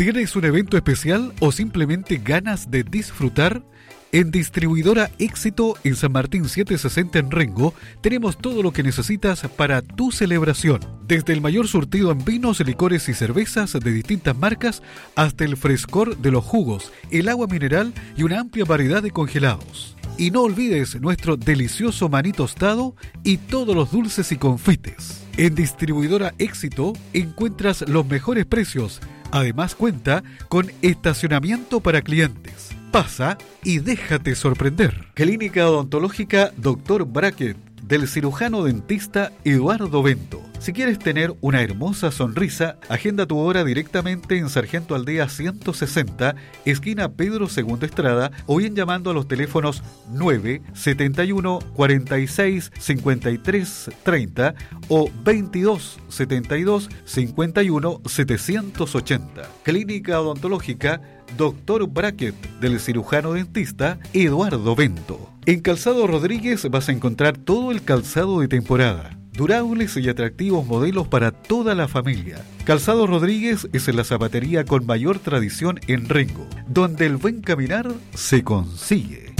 ¿Tienes un evento especial o simplemente ganas de disfrutar? En Distribuidora Éxito en San Martín 760 en Rengo tenemos todo lo que necesitas para tu celebración. Desde el mayor surtido en vinos, licores y cervezas de distintas marcas hasta el frescor de los jugos, el agua mineral y una amplia variedad de congelados. Y no olvides nuestro delicioso maní tostado y todos los dulces y confites. En Distribuidora Éxito encuentras los mejores precios. Además cuenta con estacionamiento para clientes. Pasa y déjate sorprender. Clínica Odontológica Dr. Brackett, del cirujano dentista Eduardo Bento. Si quieres tener una hermosa sonrisa, agenda tu hora directamente en Sargento Aldea 160, esquina Pedro II Estrada, o bien llamando a los teléfonos 971 46 53 30 o 22 72 51 780. Clínica Odontológica Dr. Brackett, del cirujano dentista Eduardo Bento. En Calzado Rodríguez vas a encontrar todo el calzado de temporada. Durables y atractivos modelos para toda la familia. Calzado Rodríguez es la zapatería con mayor tradición en Rengo, donde el buen caminar se consigue.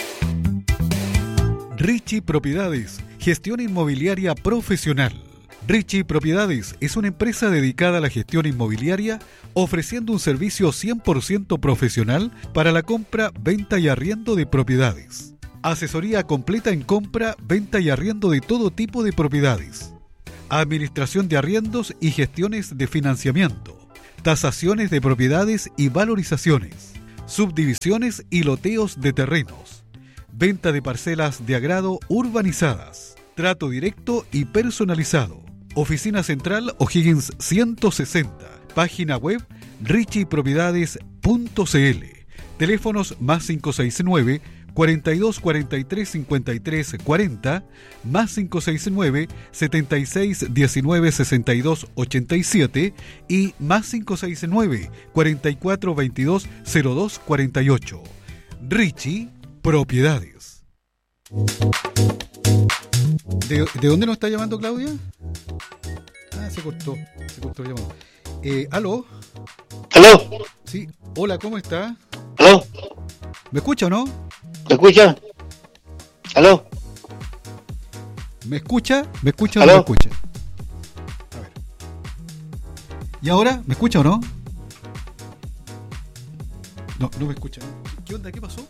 Richie Propiedades, gestión inmobiliaria profesional. Richie Propiedades es una empresa dedicada a la gestión inmobiliaria, ofreciendo un servicio 100% profesional para la compra, venta y arriendo de propiedades. Asesoría completa en compra, venta y arriendo de todo tipo de propiedades. Administración de arriendos y gestiones de financiamiento. Tasaciones de propiedades y valorizaciones. Subdivisiones y loteos de terrenos. Venta de parcelas de agrado urbanizadas. Trato directo y personalizado. Oficina Central O'Higgins 160. Página web richiepropiedades.cl. Teléfonos más 569 42 43 53 40, más 569 76 19 62 87 y más 569 44 22 02 48. Richie Propiedades. ¿De dónde nos está llamando Claudia? Ah, se cortó la llamada. ¿Aló? ¿Aló? Sí, hola, ¿cómo está? ¿Aló? ¿Me escucha o no? ¿Me escucha? ¿Aló? ¿Me escucha? ¿Me escucha o ¿Aló? no me escucha? A ver. ¿Y ahora? ¿Me escucha o no? No me escucha. ¿Qué onda? ¿Qué pasó?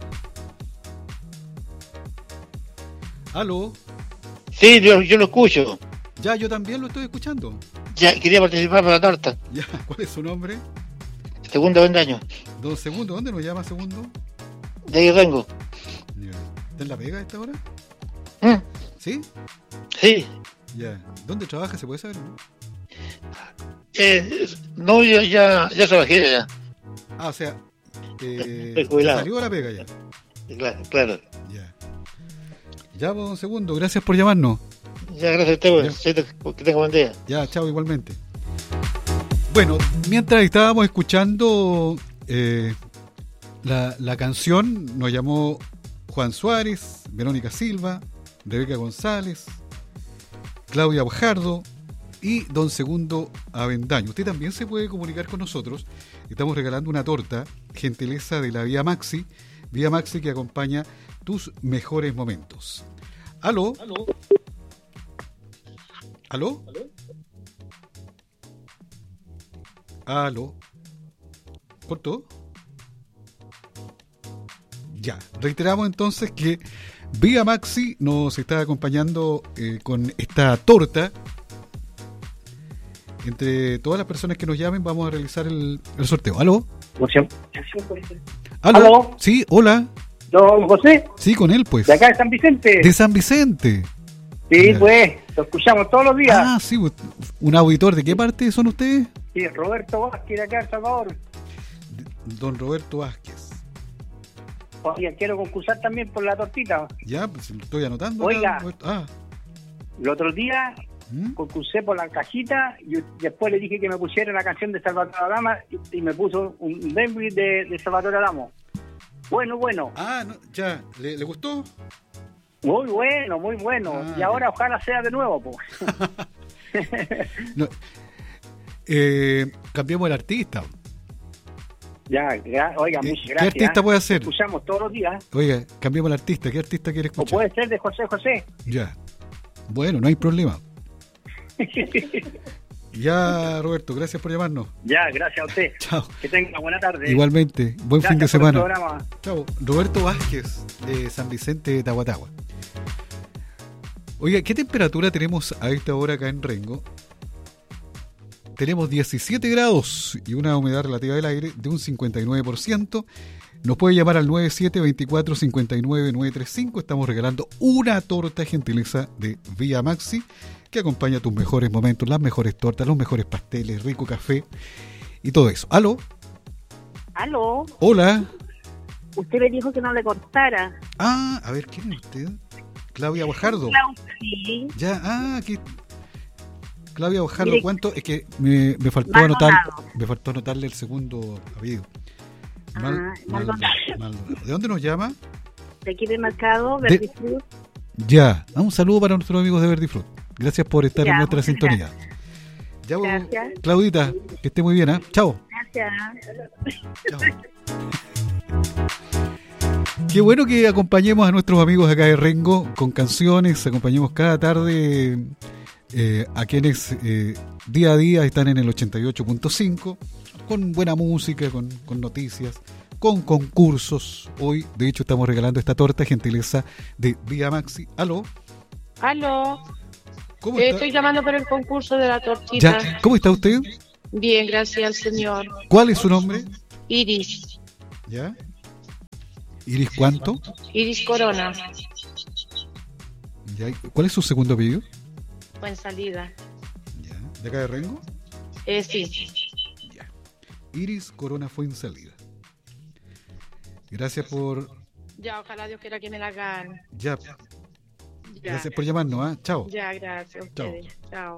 ¿Aló? Sí, yo lo escucho. Ya, yo también lo estoy escuchando. Ya, quería participar para la torta. Ya, ¿cuál es su nombre? Segundo Vendaño. Don Segundo, ¿dónde nos llama Segundo? De ahí vengo. Ya. ¿Está en La Vega a esta hora? ¿Sí? Sí. Ya. ¿Dónde trabaja? ¿Se puede saber? ¿No? No, ya trabajé ya. Ah, o sea, Estoy jubilado. salió a La Vega ya. Claro. Ya. Ya, pues, don Segundo, gracias por llamarnos. Ya, gracias a usted, que tenga buen día. Ya, chao, igualmente. Bueno, mientras estábamos escuchando la canción, nos llamó Juan Suárez, Verónica Silva, Rebeca González, Claudia Bajardo y don Segundo Avendaño. Usted también se puede comunicar con nosotros. Estamos regalando una torta, gentileza de la Vía Maxi que acompaña tus mejores momentos. ¿Aló? ¿Aló? ¿Aló? ¿Cortó? Ya, reiteramos entonces que Vía Maxi nos está acompañando con esta torta. Entre todas las personas que nos llamen vamos a realizar el sorteo. ¿Aló? ¿Aló? ¿Aló? Sí, hola. ¿Don José? Sí, con él pues. ¿De acá de San Vicente? De San Vicente. Sí, Ya. pues, lo escuchamos todos los días. Ah, sí, un auditor. ¿De qué parte son ustedes? Sí, Roberto Vázquez de acá de El Salvador. Don Roberto Vázquez. Oiga, quiero concursar también por la tortita. Ya, pues lo estoy anotando. Oiga. Ah. El otro día concursé por la cajita y después le dije que me pusiera la canción de Salvador Adamo y me puso un Bentley de Salvador Adamo. Bueno. Ah, no, ya. ¿Le gustó? Muy bueno. Ah, y ahora ojalá sea de nuevo, pues. No. Cambiamos el artista. Ya, oiga, muchas ¿Qué gracias. artista puede ser? Escuchamos todos los días. Oiga, cambiemos el artista. ¿Qué artista quiere O escuchar? puede ser de José José. Ya. Bueno, no hay problema. Ya, Roberto, gracias por llamarnos. Ya, gracias a usted. Chao. Que tenga buena tarde. Igualmente, buen Gracias fin de por el semana. programa. Chao. Roberto Vázquez, de San Vicente de Tahuatahua. Oiga, ¿qué temperatura tenemos a esta hora acá en Rengo? Tenemos 17 grados y una humedad relativa del aire de un 59%. Nos puede llamar al 9724-59935. Estamos regalando una torta gentileza de Vía Maxi que acompaña tus mejores momentos, las mejores tortas, los mejores pasteles, rico café y todo eso. ¿Aló? Aló, Hola. usted me dijo que no le cortara. Ah, a ver, ¿quién es usted? Claudia Guajardo. Sí, Ya, aquí. Claudia Guajardo, Mire, ¿cuánto? Es que me faltó Maldonado. anotarle el segundo apellido. Maldonado. Maldonado. ¿De dónde nos llama? de aquí del mercado, Verdifrut. Ya, un saludo para nuestros amigos de Verdifrut. Gracias por estar Ya, en nuestra muchas sintonía. Ya, Gracias. Claudita, que esté muy bien, ¿eh? Chao. Gracias. Chao. Qué bueno que acompañemos a nuestros amigos acá de Rengo con canciones, acompañemos cada tarde a quienes día a día están en el 88.5 con buena música, con noticias, con concursos. Hoy, de hecho, estamos regalando esta torta gentileza de Vía Maxi. ¿Aló? Aló, ¿Cómo está? estoy llamando por el concurso de la tortita. Ya, ¿cómo está usted? Bien, gracias al Señor. ¿Cuál es su nombre? Iris, ¿Ya? ¿Iris cuánto? Iris Corona, ¿Ya? ¿Cuál es su segundo apellido? buen salida. ¿Ya? ¿De acá de Rengo? Sí, Ya. Iris Corona fue en salida. Gracias por... ya, ojalá Dios quiera que me la hagan. Ya. Ya, Gracias por llamarnos, ¿ah? Chao. ya, gracias a Chao. ustedes. Chao.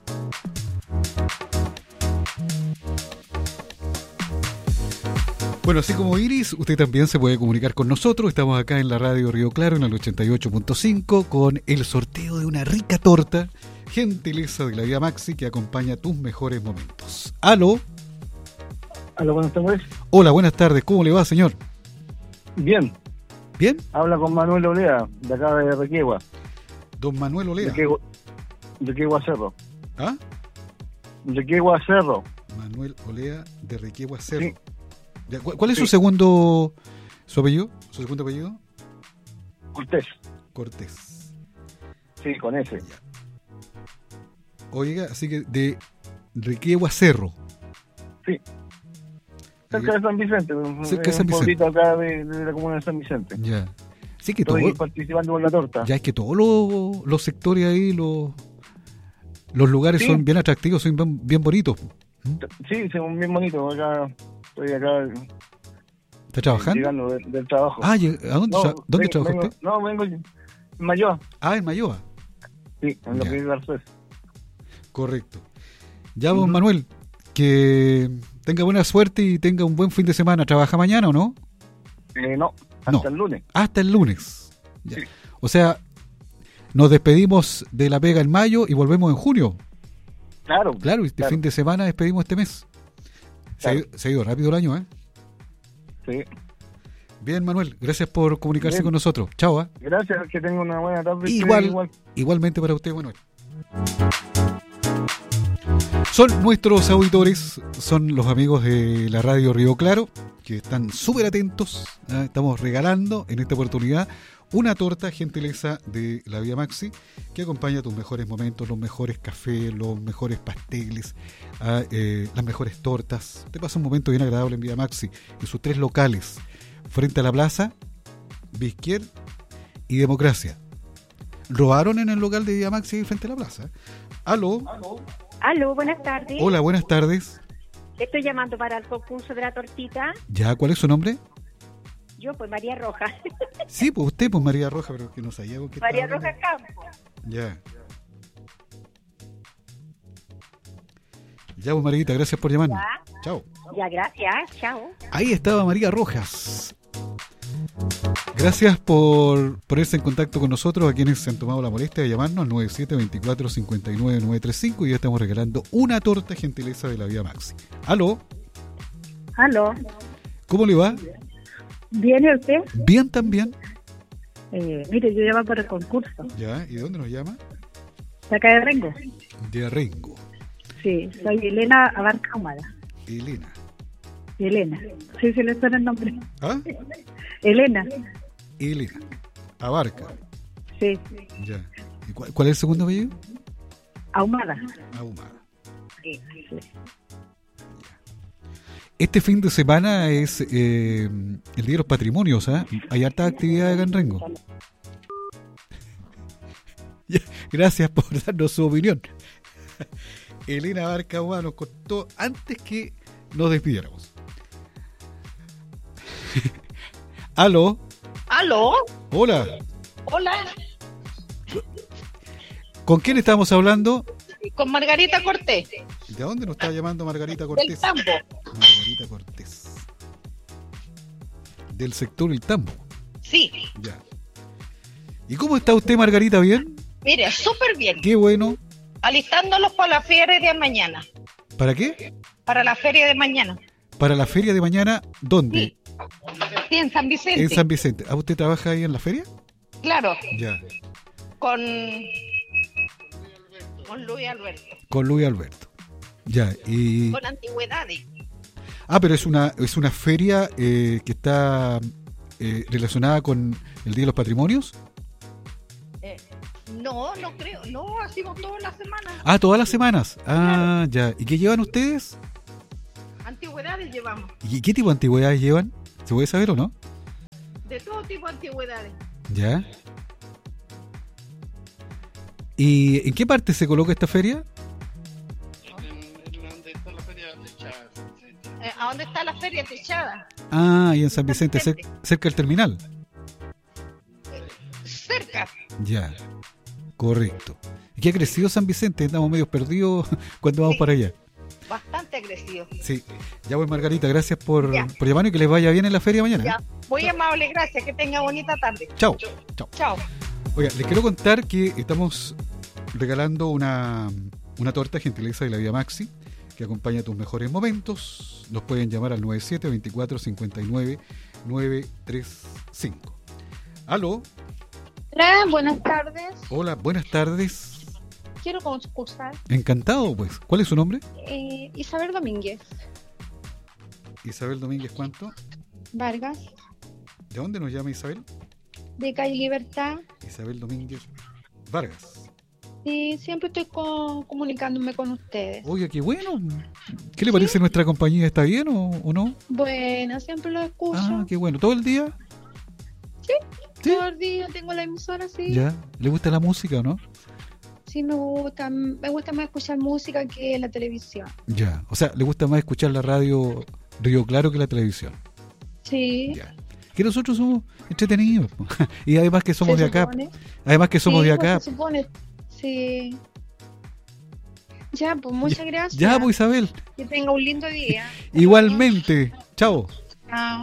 Bueno, así como Iris, usted también se puede comunicar con nosotros. Estamos acá en la radio Río Claro, en el 88.5, con el sorteo de una rica torta, gentileza de la Vía Maxi, que acompaña tus mejores momentos. ¿Aló? Hola, buenas tardes. Hola, buenas tardes. ¿Cómo le va, señor? Bien, ¿Bien? habla con Manuel Olea, de acá de Requegua. Don Manuel Olea. Requegua Cerro. ¿Ah? Requegua Cerro. Manuel Olea, de Requegua Cerro. Sí. Ya, ¿cuál es Sí. su segundo... su apellido? ¿Su segundo apellido? Cortés. Cortés. Sí, con ese. Oiga, así que de Requegua Cerro. Sí. Cerca de San Vicente. Cerca de San un Vicente. pueblito acá de la comuna de San Vicente. Ya. Sí que Estoy todo... participando con la torta. Ya es que todos los sectores ahí, los lugares Sí. son bien atractivos, son bien bonitos. Sí, son bien bonitos. Acá estoy acá ¿Está trabajando? llegando del trabajo. Ah, ¿a dónde, ¿dónde trabaja usted? No, vengo en Mayoa. Ah, en Mayoa. Sí, en lo Ya. que es Garcés. Correcto. Ya, don Manuel, que tenga buena suerte y tenga un buen fin de semana. ¿Trabaja mañana o no? No, hasta No. el lunes. Hasta el lunes. Ya. Sí. O sea, nos despedimos de la pega en mayo y volvemos en junio. Claro. Claro, y este claro. fin de semana despedimos este mes. Claro. Se ha ido rápido el año, ¿eh? Sí. Bien, Manuel, gracias por comunicarse Bien. con nosotros. Chao, ¿eh? Gracias, que tenga una buena tarde. Igualmente para usted, Manuel. Son nuestros auditores, son los amigos de la radio Río Claro, que están súper atentos. Estamos regalando en esta oportunidad una torta gentileza de la Vía Maxi que acompaña tus mejores momentos, los mejores cafés, los mejores pasteles, las mejores tortas. Te pasa un momento bien agradable en Vía Maxi, en sus 3 locales, frente a la plaza, Bisquier y Democracia. Robaron en el local de Vía Maxi frente a la plaza. ¿Aló? Aló, buenas tardes. Hola, buenas tardes. Estoy llamando para el concurso de la tortita. ¿Ya? ¿Cuál es su nombre? Yo, pues María Rojas. Sí, pues usted, pues María Roja, pero que no sabía con qué María estaba Rojas hablando. Campo. Ya. Ya, pues Mariguita, gracias por llamarnos. Ya. Chao. Ya, gracias. Chao. Ahí estaba María Rojas. Gracias por ponerse en contacto con nosotros, a quienes se han tomado la molestia de llamarnos al 9724-59935 y ya estamos regalando una torta gentileza de la Vía Maxi. ¿Aló? Aló. ¿Cómo le va? ¿Bien y usted? Bien también. Mire, yo llamo para el concurso. Ya, ¿y de dónde nos llama? De acá de Rengo. De Rengo. Sí, soy Elena Abarca Humada. Elena. Sí, se le suena el nombre. ¿Ah? Elena. Abarca. Sí. Ya. ¿Y cuál es el segundo apellido? Ahumada. Sí. Este fin de semana es el Día de los Patrimonios, ¿eh? Hay hartas actividades acá en Rengo. Gracias por darnos su opinión. Elena Abarca Humada nos contó antes que nos despidiéramos. ¿Aló? Hola. ¿Con quién estamos hablando? Con Margarita Cortés. ¿De dónde nos está llamando Margarita Cortés? Del Tambo. Margarita Cortés. Del sector El Tambo. Sí. Ya. ¿Y cómo está usted, Margarita? ¿Bien? Mire, súper bien. Qué bueno. Alistándolos para la feria de mañana. ¿Para qué? Para la feria de mañana. Para la feria de mañana, ¿dónde? Sí, en San Vicente. En San Vicente. ¿Ah, usted trabaja ahí en la feria? Claro. Ya. Con Luis Alberto. Con Luis Alberto. Ya. Y... Con antigüedades. Ah, pero es una feria que está relacionada con el Día de los Patrimonios. No creo. No, hacemos todas las semanas. Ah, todas las semanas. Ah, claro. Ya. ¿Y qué llevan ustedes? Antigüedades llevamos. ¿Y qué tipo de antigüedades llevan? ¿Se puede saber o no? De todo tipo de antigüedades. Ya. ¿Y en qué parte se coloca esta feria? ¿Dónde está la feria techada? ¿A dónde está la feria techada? Ah, y en San Vicente, cerca del terminal. Cerca. Ya, correcto. ¿Y qué ha crecido San Vicente? Estamos medio perdidos cuando vamos para allá. Bastante agresivo. Sí. Ya voy, Margarita, gracias por llamar y que les vaya bien en la feria mañana. Ya, muy amable, gracias. Que tenga bonita tarde. Chao. Oiga, les quiero contar que estamos regalando una torta gentileza de la Vía Maxi que acompaña tus mejores momentos. Nos pueden llamar al 97-24-59-935. ¿Aló? Hola, buenas tardes. Hola, buenas tardes. Quiero concursar. Encantado, pues. ¿Cuál es su nombre? Isabel Domínguez. Isabel Domínguez, ¿cuánto? Vargas. ¿De dónde nos llama Isabel? De Calle Libertad. Isabel Domínguez Vargas. Y siempre estoy comunicándome con ustedes. Oye, qué bueno. ¿Qué le parece nuestra compañía? ¿Está bien o no? Bueno, siempre lo escucho. Ah, qué bueno. ¿Todo el día? Sí. Todo el día tengo la emisora, sí. ¿Ya? ¿Le gusta la música o no? Sí, me gusta más escuchar música que la televisión. Ya, o sea, ¿le gusta más escuchar la radio Río Claro que la televisión? Sí. Ya. Que nosotros somos entretenidos. Y además que somos ¿Se de acá. supone? Además que somos de acá. Pues se supone, sí. Ya, pues muchas gracias. Ya, pues Isabel. Que tenga un lindo día. Igualmente. Chao. Chao.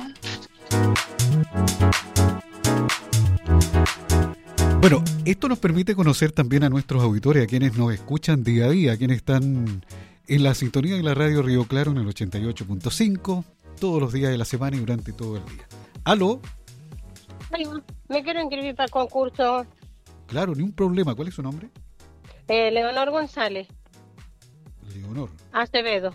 Bueno, esto nos permite conocer también a nuestros auditores, a quienes nos escuchan día a día, a quienes están en la sintonía de la radio Río Claro en el 88.5, todos los días de la semana y durante todo el día. ¿Aló? Me quiero inscribir para el concurso. Claro, ni un problema. ¿Cuál es su nombre? Leonor González. Leonor. Acevedo.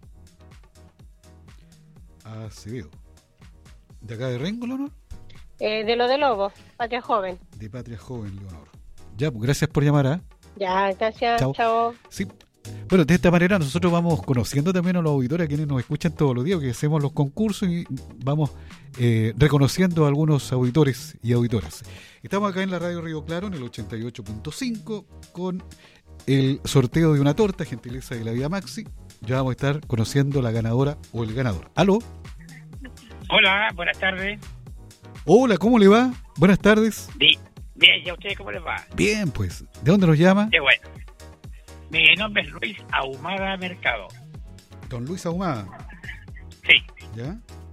Acevedo. ¿De acá de Rengo, Leonor? De lo de Lobo, Patria Joven. De Patria Joven, Leonor. Ya, pues gracias por llamar, ¿ah? Ya, gracias. Chao. Sí. Bueno, de esta manera nosotros vamos conociendo también a los auditores, a quienes nos escuchan todos los días, que hacemos los concursos y vamos reconociendo a algunos auditores y auditoras. Estamos acá en la radio Río Claro, en el 88.5, con el sorteo de una torta, gentileza de la Vía Maxi. Ya vamos a estar conociendo la ganadora o el ganador. ¿Aló? Hola, buenas tardes. Hola, ¿cómo le va? Buenas tardes. Bien, ¿y a ustedes cómo les va? Bien, pues. ¿De dónde nos llama? Qué bueno. Mi nombre es Luis Ahumada Mercado. Don Luis Ahumada. Sí. ¿Ya?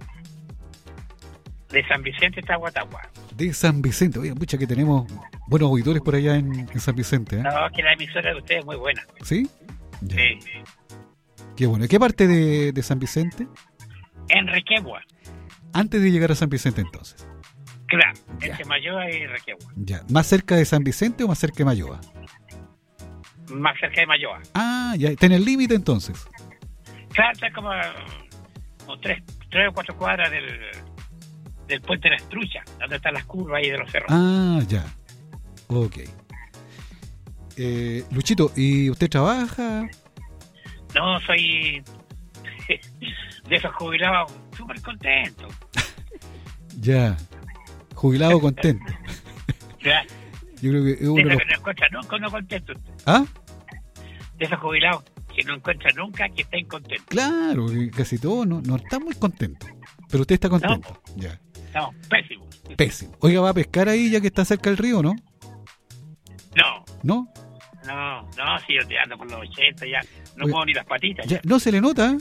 De San Vicente, Tahuatahua. De San Vicente. Oye, mucha que tenemos buenos auditores por allá en San Vicente, ¿eh? No, que la emisora de ustedes es muy buena. ¿Sí? Ya. Sí. Qué bueno. ¿Qué parte de San Vicente? Enriquegua. antes de llegar a San Vicente entonces. Claro, entre Mayoa y Raquegua. Ya, ¿más cerca de San Vicente o más cerca de Mayoa? Más cerca de Mayoa. Ah, ya, está en el límite entonces. Claro, está como 3 o 4 cuadras del puente de la Estrucha, donde están las curvas ahí de los cerros. Ah, ya. Ok. Luchito, ¿y usted trabaja? No, soy de esos jubilados súper contentos. Ya, jubilado contento. Ya. Yo creo que uno de esos que no encuentra nunca uno contento. ¿Ah? De esos jubilados que no encuentra nunca que estén contentos. Claro, casi todos no están muy contentos. Pero usted está contento. No, ya. No, pésimo. Pésimo. Oiga, ¿va a pescar ahí ya que está cerca del río, no? No. ¿No? No, si yo te ando por los 80 ya. No puedo ni las patitas. Ya. No se le nota.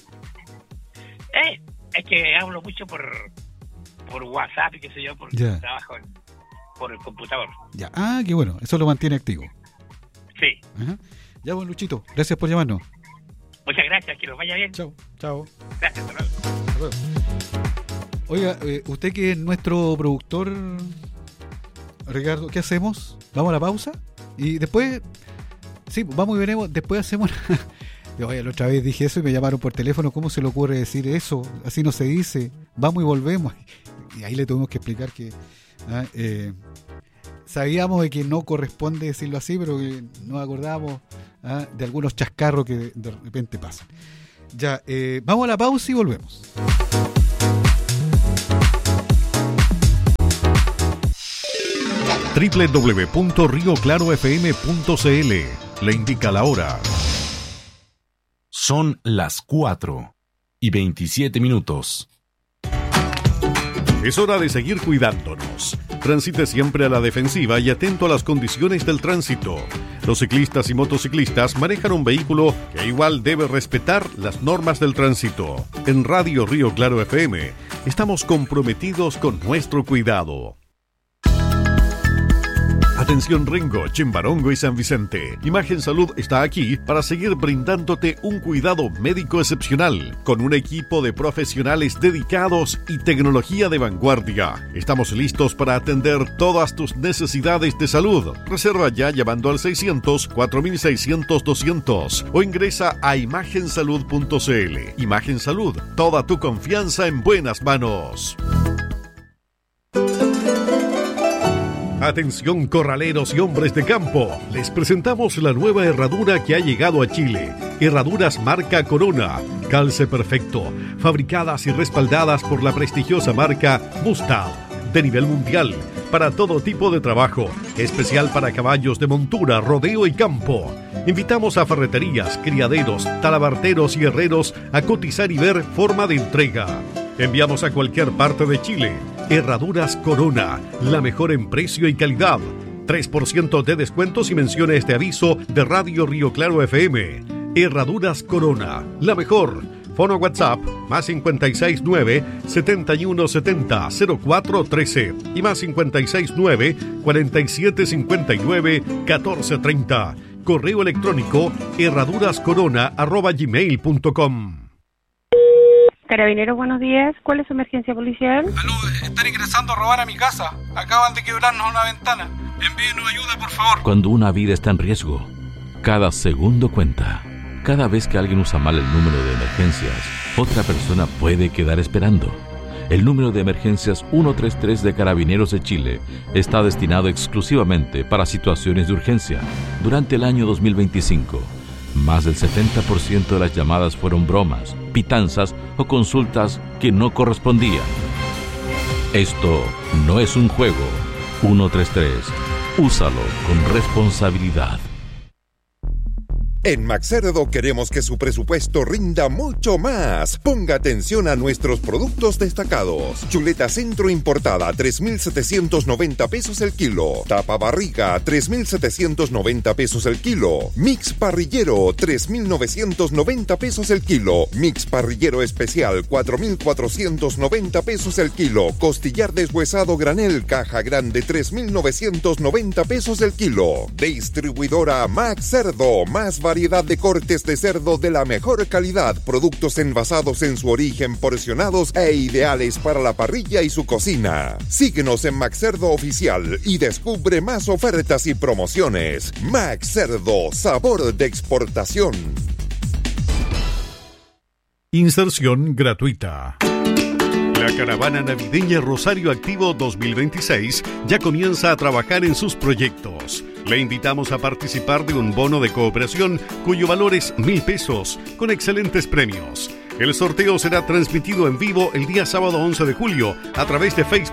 Es que hablo mucho por WhatsApp y qué sé yo, por trabajo por el computador. Ya. Ah, qué bueno. Eso lo mantiene activo. Sí. Ajá. Ya, bueno, Luchito. Gracias por llamarnos. Muchas gracias. Que los vaya bien. Chao. Gracias. Hasta luego. Oiga, usted que es nuestro productor, Ricardo, ¿qué hacemos? ¿Vamos a la pausa? Y después, sí, vamos y veremos, después hacemos... Oye, la otra vez dije eso y me llamaron por teléfono, ¿cómo se le ocurre decir eso? Así no se dice, vamos y volvemos. Y ahí le tuvimos que explicar que sabíamos de que no corresponde decirlo así, pero que nos acordábamos de algunos chascarros que de repente pasan. Ya, vamos a la pausa y volvemos. www.rioclarofm.cl le indica la hora. Son las 4:27. Es hora de seguir cuidándonos. Transite siempre a la defensiva y atento a las condiciones del tránsito. Los ciclistas y motociclistas manejan un vehículo que igual debe respetar las normas del tránsito. En Radio Río Claro FM estamos comprometidos con nuestro cuidado. Atención Rengo, Chimbarongo y San Vicente. Imagen Salud está aquí para seguir brindándote un cuidado médico excepcional, con un equipo de profesionales dedicados y tecnología de vanguardia. Estamos listos para atender todas tus necesidades de salud. Reserva ya llamando al 600-4600-200 o ingresa a imagensalud.cl. Imagen Salud, toda tu confianza en buenas manos. Atención corraleros y hombres de campo, les presentamos la nueva herradura que ha llegado a Chile. Herraduras marca Corona, calce perfecto, fabricadas y respaldadas por la prestigiosa marca Mustang, de nivel mundial, para todo tipo de trabajo, especial para caballos de montura, rodeo y campo. Invitamos a ferreterías, criaderos, talabarteros y herreros a cotizar y ver forma de entrega. Enviamos a cualquier parte de Chile. Herraduras Corona, la mejor en precio y calidad. 3% de descuento si menciona este aviso de Radio Río Claro FM. Herraduras Corona, la mejor. Fono WhatsApp más 569-7170-0413 y más 569-4759-1430. Correo electrónico herradurascorona@gmail.com. Carabineros, buenos días. ¿Cuál es su emergencia policial? Aló, están ingresando a robar a mi casa. Acaban de quebrarnos una ventana. Envíenos ayuda, por favor. Cuando una vida está en riesgo, cada segundo cuenta. Cada vez que alguien usa mal el número de emergencias, otra persona puede quedar esperando. El número de emergencias 133 de Carabineros de Chile está destinado exclusivamente para situaciones de urgencia. Durante el año 2025, más del 70% de las llamadas fueron bromas, pitanzas o consultas que no correspondían. Esto no es un juego. 133. Úsalo con responsabilidad. En Maxcerdo queremos que su presupuesto rinda mucho más. Ponga atención a nuestros productos destacados. Chuleta centro importada, 3,790 pesos el kilo. Tapa barriga, 3,790 pesos el kilo. Mix parrillero, 3,990 pesos el kilo. Mix parrillero especial, 4,490 pesos el kilo. Costillar deshuesado granel, caja grande, 3,990 pesos el kilo. Distribuidora Maxcerdo, más barato variedad de cortes de cerdo de la mejor calidad, productos envasados en su origen, porcionados e ideales para la parrilla y su cocina. Síguenos en Max Cerdo Oficial y descubre más ofertas y promociones. Max Cerdo, sabor de exportación. Inserción gratuita. La caravana navideña Rosario Activo 2026 ya comienza a trabajar en sus proyectos. Le invitamos a participar de un bono de cooperación cuyo valor es 1.000 pesos, con excelentes premios. El sorteo será transmitido en vivo el día sábado 11 de julio a través de Facebook